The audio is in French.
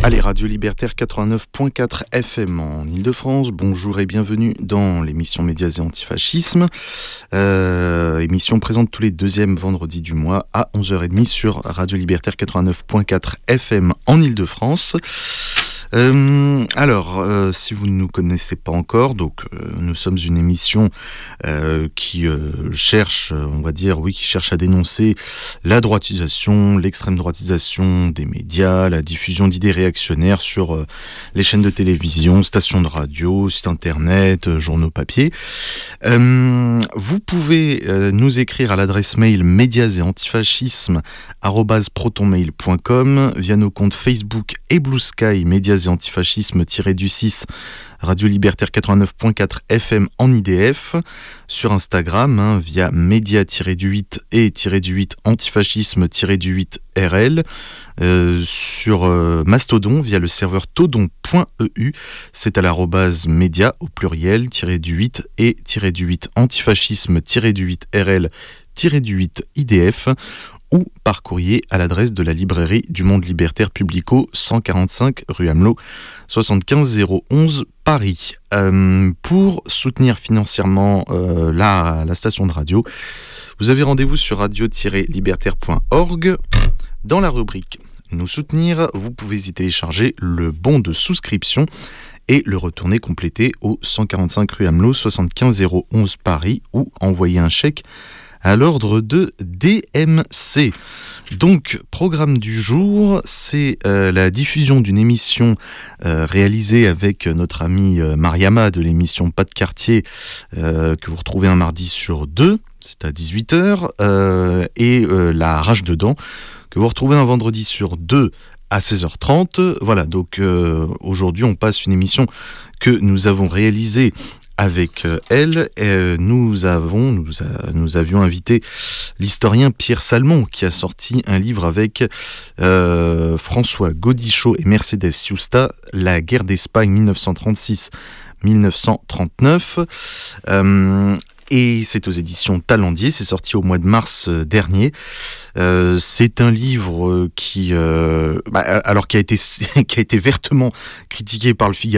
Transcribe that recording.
Allez, Radio Libertaire 89.4 FM en Ile-de-France, bonjour et bienvenue dans l'émission Médias et Antifascisme. Émission présente tous les deuxièmes vendredis du mois à 11h30 sur Radio Libertaire 89.4 FM en Ile-de-France. Si vous ne nous connaissez pas encore, nous sommes une émission qui cherche à dénoncer la droitisation, l'extrême droitisation des médias, la diffusion d'idées réactionnaires sur les chaînes de télévision, stations de radio, sites internet, journaux papier. Vous pouvez nous écrire à l'adresse mail médiasetantifascisme@protonmail.com via nos comptes Facebook et Blue Sky, Médias et Antifascisme-6 Radio Libertaire 89.4 FM en IDF, sur Instagram via média-8 et -8 antifascisme-8 RL, sur Mastodon via le serveur todon.eu, c'est à l'arrobase média au pluriel -8 et -8 antifascisme-8 RL -8 IDF, ou par courrier à l'adresse de la librairie du Monde Libertaire Publico, 145 rue Amelot, 75 011 Paris. Pour soutenir financièrement la station de radio, vous avez rendez-vous sur radio-libertaire.org. Dans la rubrique « Nous soutenir », vous pouvez y télécharger le bon de souscription et le retourner complété au 145 rue Amelot, 75 011 Paris, ou envoyer un chèque à l'ordre de DMC. Donc, programme du jour, c'est la diffusion d'une émission réalisée avec notre amie Mariama de l'émission Pas de quartier, que vous retrouvez un mardi sur deux, c'est à 18h, et La rage dedans, que vous retrouvez un vendredi sur deux à 16h30. Voilà, donc aujourd'hui on passe une émission que nous avons réalisée avec elle. Nous avions invité l'historien Pierre Salmon, qui a sorti un livre avec François Gaudichaud et Mercedes Yusta, La guerre d'Espagne 1936-1939. Et c'est aux éditions Talendier, c'est sorti au mois de mars dernier. C'est un livre qui a été vertement critiqué par le Figaro.